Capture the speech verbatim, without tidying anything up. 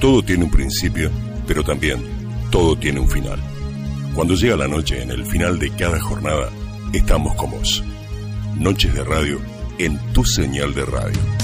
todo tiene un principio, pero también todo tiene un final. Cuando llega la noche, en el final de cada jornada, estamos con vos. Noches de radio en tu señal de radio.